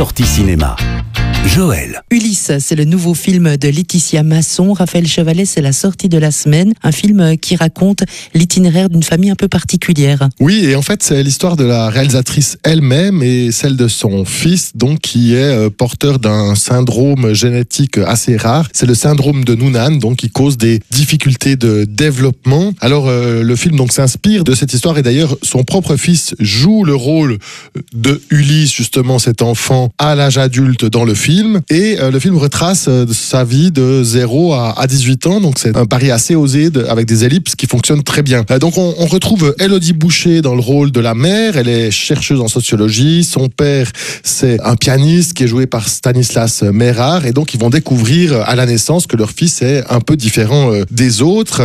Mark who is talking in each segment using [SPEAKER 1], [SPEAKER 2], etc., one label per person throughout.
[SPEAKER 1] sorties cinéma. Joël.
[SPEAKER 2] Ulysse, c'est le nouveau film de Laetitia Masson. Raphaël Chevalet, c'est la sortie de la semaine. Un film qui raconte l'itinéraire d'une famille un peu particulière.
[SPEAKER 3] Oui, et en fait, c'est l'histoire de la réalisatrice elle-même et celle de son fils, donc qui est porteur d'un syndrome génétique assez rare. C'est le syndrome de Noonan, donc qui cause des difficultés de développement. Alors, le film donc s'inspire de cette histoire et d'ailleurs, son propre fils joue le rôle de Ulysse, justement cet enfant à l'âge adulte dans le film. Et le film retrace sa vie de 0 à 18 ans. Donc c'est un pari assez osé avec des ellipses qui fonctionnent très bien. Donc on retrouve Élodie Boucher dans le rôle de la mère. Elle est chercheuse en sociologie. Son père, c'est un pianiste qui est joué par Stanislas Mérard. Et donc ils vont découvrir à la naissance que leur fils est un peu différent des autres.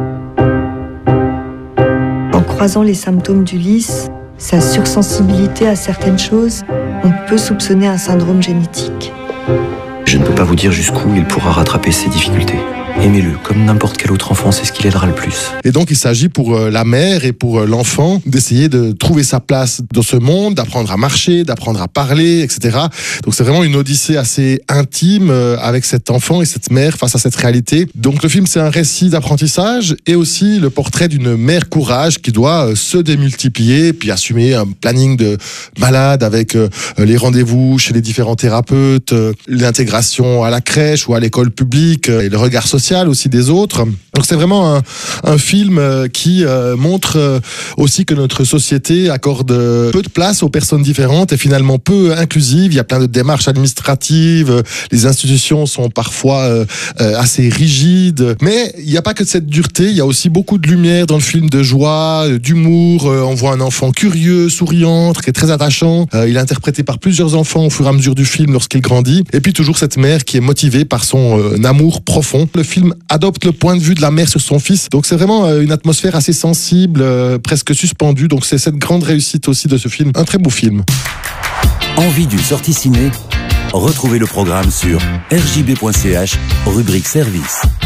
[SPEAKER 4] En croisant les symptômes d'Ulysse, sa sursensibilité à certaines choses, on peut soupçonner un syndrome génétique.
[SPEAKER 5] Je ne peux pas vous dire jusqu'où il pourra rattraper ses difficultés. Aimez-le, comme n'importe quel autre enfant, c'est ce qui l'aidera le plus.
[SPEAKER 3] Et donc il s'agit pour la mère et pour l'enfant d'essayer de trouver sa place dans ce monde, d'apprendre à marcher, d'apprendre à parler, etc. Donc c'est vraiment une odyssée assez intime avec cet enfant et cette mère face à cette réalité. Donc le film, c'est un récit d'apprentissage et aussi le portrait d'une mère courage qui doit se démultiplier puis assumer un planning de malade avec les rendez-vous chez les différents thérapeutes, l'intégration à la crèche ou à l'école publique et le regard social aussi des autres. Donc c'est vraiment un film qui montre aussi que notre société accorde peu de place aux personnes différentes et finalement peu inclusive. Il y a plein de démarches administratives, les institutions sont parfois assez rigides, mais il n'y a pas que de cette dureté, il y a aussi beaucoup de lumière dans le film, de joie, d'humour. On voit un enfant curieux, souriant, qui est très attachant. Il est interprété par plusieurs enfants au fur et à mesure du film lorsqu'il grandit. Et puis toujours cette mère qui est motivée par son amour profond. Le film adopte le point de vue de la mère sur son fils. Donc c'est vraiment une atmosphère assez sensible, presque suspendue. Donc c'est cette grande réussite aussi de ce film. Un très beau film.
[SPEAKER 1] Envie d'une sortie ciné? Retrouvez le programme sur rjb.ch, rubrique service.